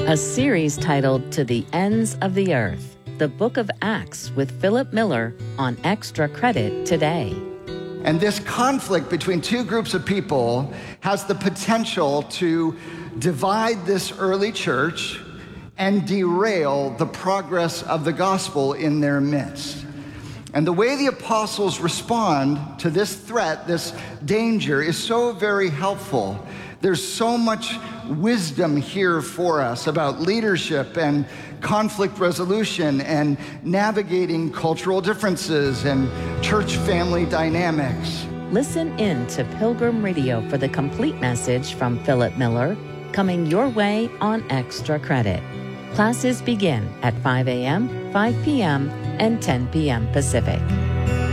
a series titled To the Ends of the Earth, the Book of Acts with Philip Miller on Extra Credit today. And this conflict between two groups of people has the potential to divide this early church and derail the progress of the gospel in their midst. And the way the apostles respond to this threat, this danger, is so very helpful. There's so much wisdom here for us about leadership and conflict resolution and navigating cultural differences and church family dynamics. Listen in to Pilgrim Radio for the complete message from Philip Miller, coming your way on Extra Credit. Classes begin at 5 a.m., 5 p.m., and 10 p.m. Pacific.